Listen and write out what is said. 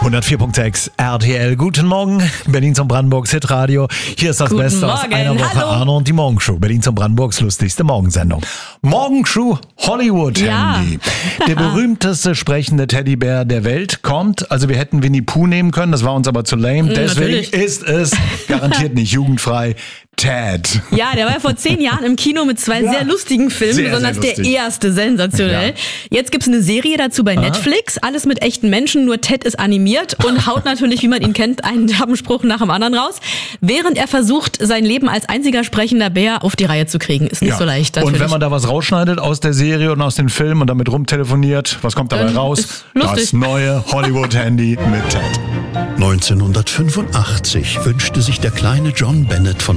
104.6 RTL. Guten Morgen, Berlin zum Brandenburgs Hitradio. Hier ist das Guten Beste aus Morgen. einer Woche. Hallo. Arno und die Morgenshow. Berlin zum Brandenburgs lustigste Morgensendung. Morgenshow Hollywood Handy. Der berühmteste sprechende Teddybär der Welt kommt. Also wir hätten Winnie Pooh nehmen können, das war uns aber zu lame. Deswegen natürlich. ist es garantiert nicht jugendfrei. Ted. Ja, der war ja vor 10 Jahren im Kino mit zwei sehr lustigen Filmen, Sehr, besonders sehr lustig. der erste, sensationell. Ja. Jetzt gibt's eine Serie dazu bei Netflix, alles mit echten Menschen, nur Ted ist animiert und haut natürlich, wie man ihn kennt, einen derben Spruch nach dem anderen raus, während er versucht, sein Leben als einziger sprechender Bär auf die Reihe zu kriegen. Ist nicht so leicht, natürlich. Und wenn man da was rausschneidet aus der Serie und aus den Filmen und damit rumtelefoniert, was kommt dabei Dann raus? ist lustig. Das neue Hollywood-Handy mit Ted. 1985 wünschte sich der kleine John Bennett von